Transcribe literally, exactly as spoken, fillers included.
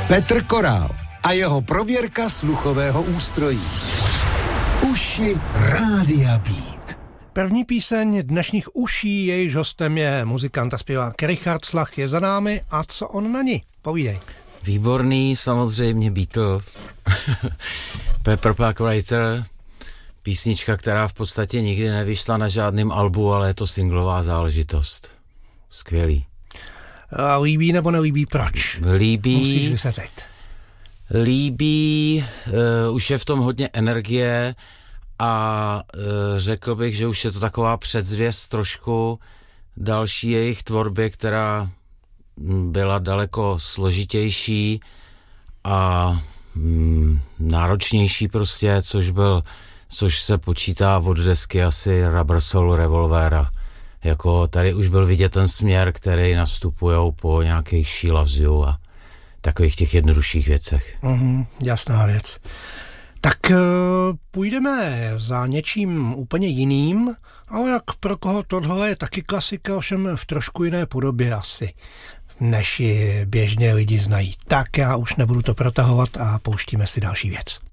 Petr Korál a jeho prověrka sluchového ústrojí. Uši Rádia Beat. První píseň dnešních uší, jejíž hostem je muzikant a zpěvák Richard Slach, je za námi. A co on na ní? Povídej. Výborný, samozřejmě Beatles. Pepper Park Writer, písnička, která v podstatě nikdy nevyšla na žádném albu, ale je to singlová záležitost. Skvělý. A líbí nebo nelíbí, proč? Líbí. Musíš vysvětlit. Líbí, uh, už je v tom hodně energie a uh, řekl bych, že už je to taková předzvěst trošku další jejich tvorby, která byla daleko složitější a mm, náročnější prostě, což byl, což se počítá od desky asi Rubber Soul Revolvera. Jako tady už byl vidět ten směr, který nastupujou po nějakých She Loves You a takových těch jednodušších věcech. Mm, jasná věc. Tak uh, půjdeme za něčím úplně jiným, ale jak pro koho tohle je taky klasika, ovšem v trošku jiné podobě asi, než ji běžně lidi znají. Tak já už nebudu to protahovat a pouštíme si další věc.